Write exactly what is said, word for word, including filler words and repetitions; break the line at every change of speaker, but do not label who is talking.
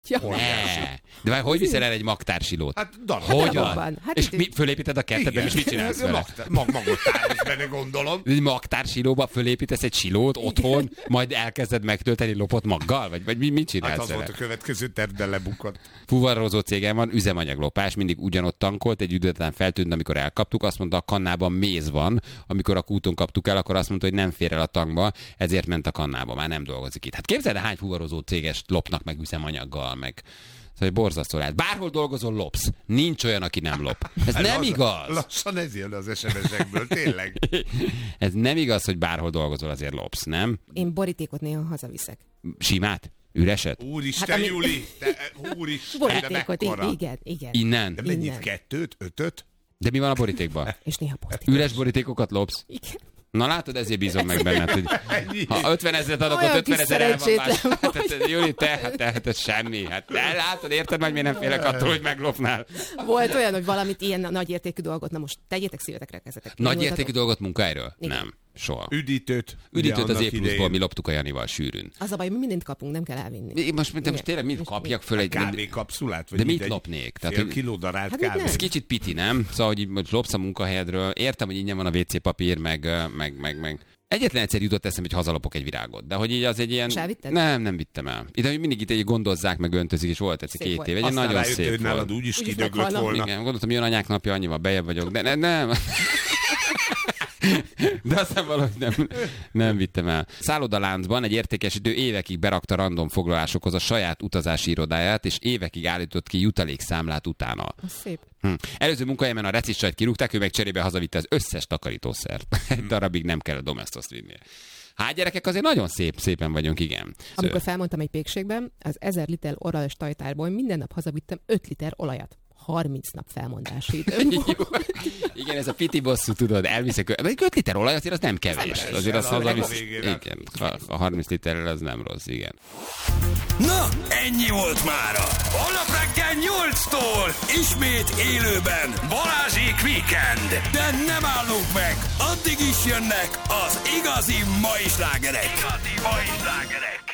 Ja.
Ne. De már hogy viszel el egy magtársilót?
Hát darab.
Hogyan?
Hát
és
itt-
mi, fölépíted a kertedben, és mit csinálsz vele?
Mag, magot tárolsz benne, gondolom.
Egy magtársilóba fölépítesz egy silót otthon, majd elkezded megtölteni lopott maggal? Vagy, vagy mi, mit csinálsz
Hát az
vele?
volt a következő terv, de lebukott.
Fuvarozó cégem van, üzemanyaglopás, mindig ugyanott tankolt, egy idő után feltűnt, amikor elkaptuk, azt mondta, a kannában méz van, amikor a kúton kaptuk el, akkor azt mondta, hogy nem fér el a tankba, ezért ment a kannába, már nem dolgozik itt. Hát képzeld el, hány fuvarozó cégest lopnak meg üzemanyaggal, meg szóval borzasztó lehet. Bárhol dolgozol, lopsz. Nincs olyan, aki nem lop. Ez nem
Lassan-
igaz.
Lassan ez jön az es em es-ekből, tényleg.
Ez nem igaz, hogy bárhol dolgozol, azért lopsz, nem?
Én borítékot néha hazaviszek.
Simát? Üreset?
Úristen,
Hát, ami-
Júli! Te, úristen, de
Borítékot,
mekkora.
i- igen, igen.
Innen?
De mennyit?
Innen.
Kettőt? Ötöt?
De mi van a borítékban?
És néha boríték.
Üres borítékokat lopsz?
Igen.
Na látod, ezért bízom meg benned, hogy ha ötven ezeret adok, ott
Olyan
ötven
kis
ezer el van más.
szerencsétlen
Hát, hát, Júli, te, hát, te, hát ez semmi. Hát te látod, érted, hogy miért nem félek attól, hogy meglopnál?
Volt olyan, hogy valamit ilyen nagyértékű dolgot, na most tegyétek szívetekre a kezetek.
Nagy értékű dolgot munkahelyről?
Igen.
Nem. Soha.
Üdítőt.
Üdítőt
ugye
az
annak
E pluszból
idején.
mi loptuk a Janival sűrűn.
Az a baj, mi mindent kapunk, nem kell elvinni.
Mi- Most, de most tényleg mit kapjak föl egy...
Kávékapszulát? Vagy
De
mit,
mit
egy
lopnék?
Fél
Tehát, hogy-
kiló darált
Hát mit
kávé.
Ez kicsit piti, nem? Szóval, hogy így most lopsz a munkahelyedről. Értem, hogy ingyen van a vé cé papír, meg, meg, meg, meg. Egyetlen egyszer jutott eszem, hogy hazalopok egy virágot. De hogy így az egy ilyen...
És elvitted?
Nem, nem vittem el. Ide mindig itt egy gondozzák, meg öntözik, és volt egyszer
Szép
két
volt.
év. Egy
Aztán
nagyon
rájött,
szép
hogy
volt.
nálad úgyis
Úgyis
kidöglött
meghalna.
volna.
Igen, gondoltam, jön anyák napja, annyival bejebb vagyok, de ne, nem. De aztán valahogy nem, nem vittem el. Szállodaláncban egy értékesítő évekig berakta random foglalásokhoz a saját utazási irodáját, és évekig állított ki jutalékszámlát utána.
Az szép.
Hm. Előző munkahelyemen a reciscsajt kirúgták, ő meg cserébe hazavitte az összes takarítószert. Egy darabig nem kell a domestoszt vinnie. Hát gyerekek, azért nagyon szép, szépen vagyunk, igen.
Amikor felmondtam egy pékségben, az ezer liter orralos tajtárból minden nap hazavittem öt liter olajat. harminc nap felmondási időm
Jó.
volt.
Igen, ez a piti bosszú, tudod, elviszek. Egy öt liter olaj azért az nem kevés.
Nem
Azért az
esel a
hazavisz.
legvégére.
Igen, a- a harminc literrel az nem rossz, igen.
Na, ennyi volt mára. Holnap reggel nyolctól ismét élőben Balázsék Weekend. De nem állunk meg, addig is jönnek az igazi mai slágerek. Igazi mai slágerek.